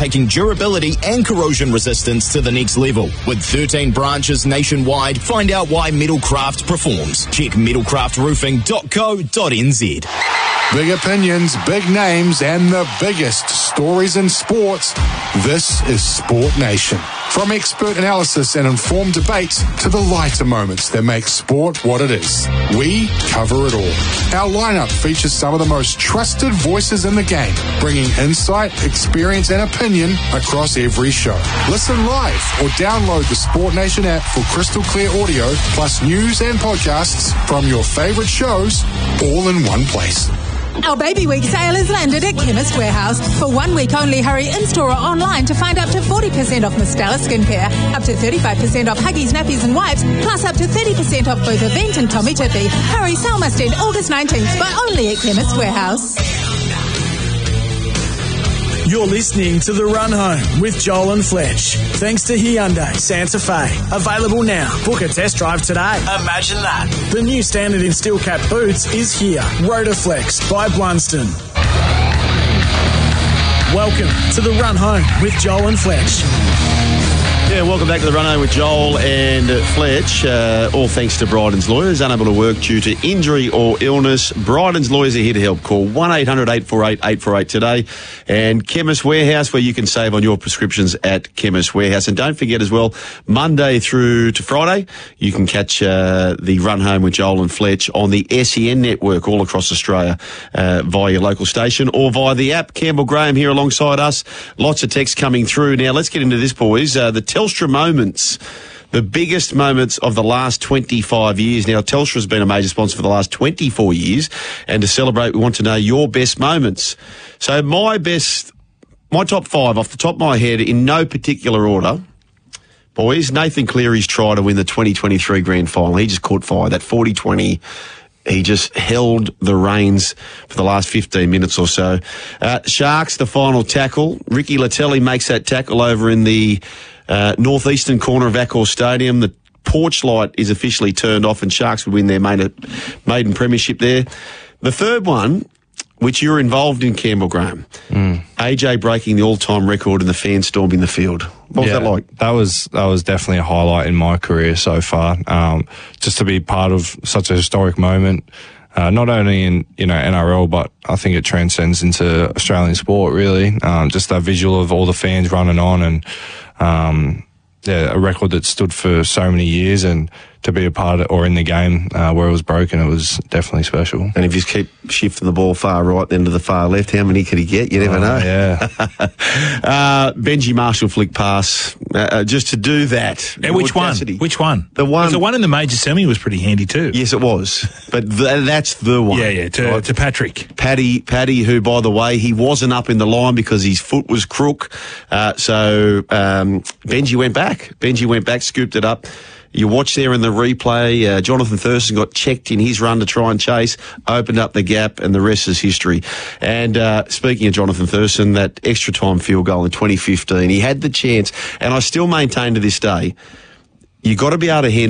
taking durability and corrosion resistance to the next level. With 13 branches nationwide, find out why Metalcraft performs. Check metalcraftroofing.co.nz. Big opinions, big names, and the biggest stories in sports. This is Sport Nation. From expert analysis and informed debates to the lighter moments that make sport what it is, we cover it all. Our lineup features some of the most trusted voices in the game, bringing insight, experience, and opinion across every show. Listen live or download the Sport Nation app for crystal clear audio, plus news and podcasts from your favorite shows, all in one place. Our Baby Week sale is landed at Chemist Warehouse. For 1 week only, hurry in-store or online to find up to 40% off Mistela skincare, up to 35% off Huggies, nappies and wipes, plus up to 30% off both Event and Tommy Tippy. Hurry, sale must end August 19th, but only at Chemist Warehouse. You're listening to The Run Home with Joel and Fletch. Thanks to Hyundai Santa Fe. Available now. Book a test drive today. Imagine that. The new standard in steel cap boots is here. Rotaflex by Blunston. Welcome to The Run Home with Joel and Fletch. Yeah, welcome back to The Run Home with Joel and Fletch. All thanks to Bryden's Lawyers. Unable to work due to injury or illness. Bryden's Lawyers are here to help. Call 1-800-848-848 today. And Chemist Warehouse, where you can save on your prescriptions at Chemist Warehouse. And don't forget as well, Monday through to Friday, you can catch The Run Home with Joel and Fletch on the SEN network all across Australia via your local station or via the app. Campbell Graham here alongside us. Lots of text coming through. Now, let's get into this, boys. The Telstra moments, the biggest moments of the last 25 years. Now, Telstra has been a major sponsor for the last 24 years, and to celebrate, we want to know your best moments. So my top five, off the top of my head, in no particular order, boys, Nathan Cleary's try to win the 2023 Grand Final. He just caught fire, that 40-20. He just held the reins for the last 15 minutes or so. Sharks, the final tackle. Ricky Latelli makes that tackle over in the northeastern corner of Accor Stadium. The porch light is officially turned off and Sharks would win their maiden premiership there. The third one, which you're involved in, Campbell Graham, AJ breaking the all-time record and the fans storming the field. What was that like? That was definitely a highlight in my career so far. Just to be part of such a historic moment, not only in NRL, but I think it transcends into Australian sport. Really, just that visual of all the fans running on and a record that stood for so many years, and to be a part of, or in the game where it was broken, it was definitely special. And if you keep shifting the ball far right then to the far left, how many could he get? You never know. Yeah. Benji Marshall flick pass, just to do that. Yeah, which one? Which one? The one in the major semi was pretty handy too. Yes, it was. But that's the one. Yeah, to Patrick. Paddy, who, by the way, he wasn't up in the line because his foot was crook. So Benji went back, scooped it up. You watch there in the replay, Jonathan Thurston got checked in his run to try and chase, opened up the gap, and the rest is history. And speaking of Jonathan Thurston, that extra time field goal in 2015, he had the chance, and I still maintain to this day, you got to be able to handle